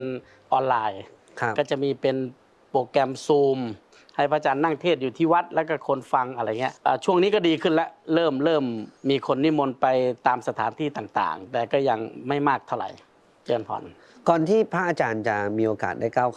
ออนไลน์ก็จะมีเป็นโปรแกรมซูมให้พระอาจารย์นั่งเทศอยู่ที่วัดแล้วก็คนฟังอะไรเงี้ยช่วงนี้ก็ดีขึ้นแล้วเริ่มมีคนนิมนต์ไปตามสถานที่ต่างๆแต่ก็ยังไม่มากเท่าไหร่เจริญพรก่อนที่พระอาจารย์จะมีโอกาสได้ก้าว